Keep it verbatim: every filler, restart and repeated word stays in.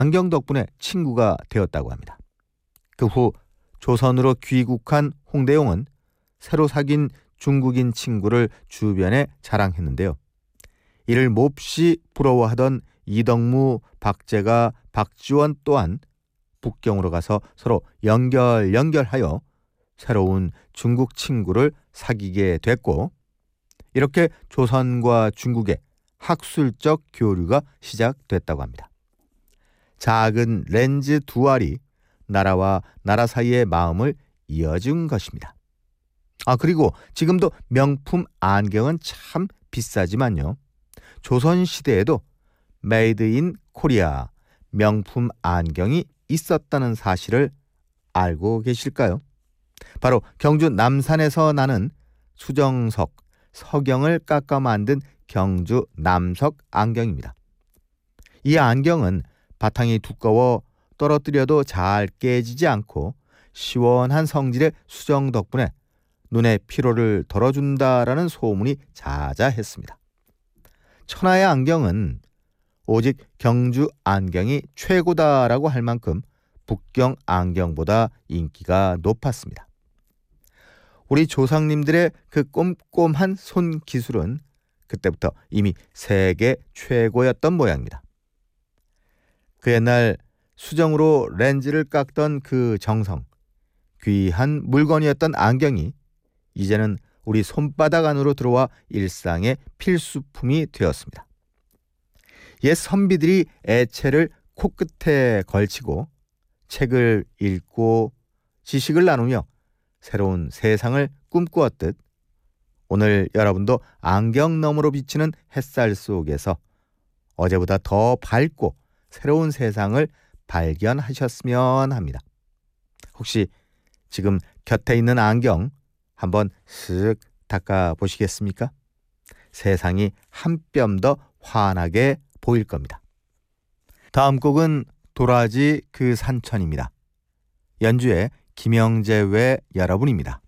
안경 덕분에 친구가 되었다고 합니다. 그 후 조선으로 귀국한 홍대용은 새로 사귄 중국인 친구를 주변에 자랑했는데요. 이를 몹시 부러워하던 이덕무, 박재가, 박지원 또한 북경으로 가서 서로 연결 연결하여 새로운 중국 친구를 사귀게 됐고, 이렇게 조선과 중국의 학술적 교류가 시작됐다고 합니다. 작은 렌즈 두 알이 나라와 나라 사이의 마음을 이어준 것입니다. 아, 그리고 지금도 명품 안경은 참 비싸지만요, 조선시대에도 메이드 인 코리아 명품 안경이 있었다는 사실을 알고 계실까요? 바로 경주 남산에서 나는 수정석, 석영을 깎아 만든 경주 남석 안경입니다. 이 안경은 바탕이 두꺼워 떨어뜨려도 잘 깨지지 않고 시원한 성질의 수정 덕분에 눈의 피로를 덜어준다라는 소문이 자자했습니다. 천하의 안경은 오직 경주 안경이 최고다라고 할 만큼 북경 안경보다 인기가 높았습니다. 우리 조상님들의 그 꼼꼼한 손 기술은 그때부터 이미 세계 최고였던 모양입니다. 그 옛날 수정으로 렌즈를 깎던 그 정성, 귀한 물건이었던 안경이 이제는 우리 손바닥 안으로 들어와 일상의 필수품이 되었습니다. 옛 선비들이 애채를 코끝에 걸치고 책을 읽고 지식을 나누며 새로운 세상을 꿈꾸었듯, 오늘 여러분도 안경 너머로 비치는 햇살 속에서 어제보다 더 밝고 새로운 세상을 발견하셨으면 합니다. 혹시 지금 곁에 있는 안경 한번 쓱 닦아 보시겠습니까? 세상이 한 뼘 더 환하게 보일 겁니다. 다음 곡은 도라지 그 산천입니다. 연주의 김영재 외 여러분입니다.